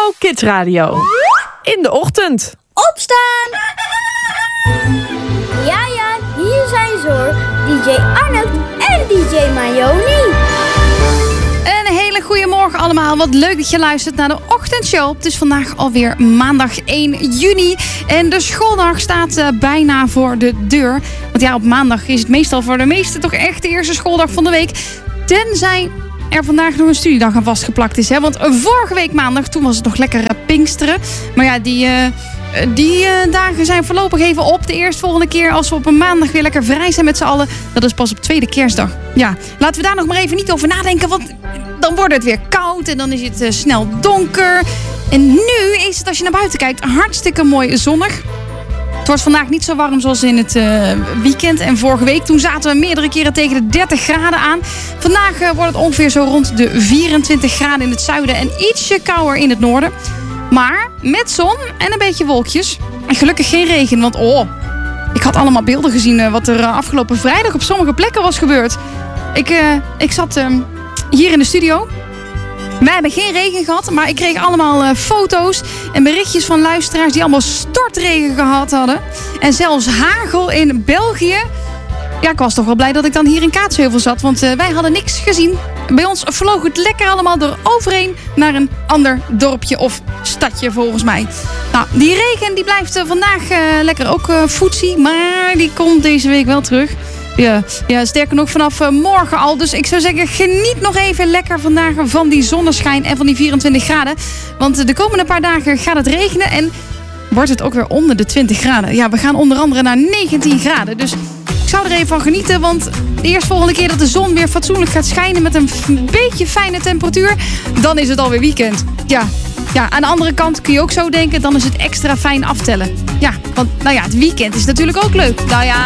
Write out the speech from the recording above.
Hallo Kids Radio. In de ochtend. Opstaan! Ja, hier zijn ze hoor. DJ Arnold en DJ Mayoni. Een hele goede morgen allemaal. Wat leuk dat je luistert naar de ochtendshow. Het is vandaag alweer maandag 1 juni. En de schooldag staat bijna voor de deur. Want ja, op maandag is het meestal voor de meesten toch echt de eerste schooldag van de week. Tenzij er vandaag nog een studiedag aan vastgeplakt is. Hè? Want vorige week maandag, toen was het nog lekker Pinksteren. Maar ja, die dagen zijn voorlopig even op. De eerstvolgende keer als we op een maandag weer lekker vrij zijn met z'n allen. Dat is pas op tweede kerstdag. Ja, laten we daar nog maar even niet over nadenken. Want dan wordt het weer koud en dan is het snel donker. En nu is het, als je naar buiten kijkt, hartstikke mooi zonnig. Het wordt vandaag niet zo warm zoals in het weekend en vorige week. Toen zaten we meerdere keren tegen de 30 graden aan. Vandaag wordt het ongeveer zo rond de 24 graden in het zuiden en ietsje kouder in het noorden. Maar met zon en een beetje wolkjes. En gelukkig geen regen, want ik had allemaal beelden gezien wat er afgelopen vrijdag op sommige plekken was gebeurd. Ik zat hier in de studio. Wij hebben geen regen gehad, maar ik kreeg allemaal foto's en berichtjes van luisteraars die allemaal stortregen gehad hadden. En zelfs hagel in België. Ja, ik was toch wel blij dat ik dan hier in Kaatsheuvel zat, want wij hadden niks gezien. Bij ons vloog het lekker allemaal eroverheen naar een ander dorpje of stadje volgens mij. Nou, die regen die blijft vandaag lekker ook foetsie, maar die komt deze week wel terug. Ja, sterker nog vanaf morgen al. Dus ik zou zeggen, geniet nog even lekker vandaag van die zonneschijn en van die 24 graden. Want de komende paar dagen gaat het regenen en wordt het ook weer onder de 20 graden. Ja, we gaan onder andere naar 19 graden. Dus ik zou er even van genieten, want de eerstvolgende keer dat de zon weer fatsoenlijk gaat schijnen met een beetje fijne temperatuur, dan is het alweer weekend. Ja, aan de andere kant kun je ook zo denken, dan is het extra fijn aftellen. Ja, want het weekend is natuurlijk ook leuk. Nou ja,